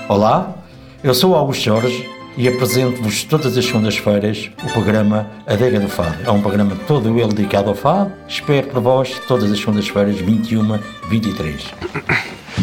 Olá, eu sou o Augusto Jorge e apresento-vos todas as segundas-feiras o programa Adega do Fado. É um programa todo ele dedicado ao fado. Espero por vós todas as segundas-feiras, 21, 23.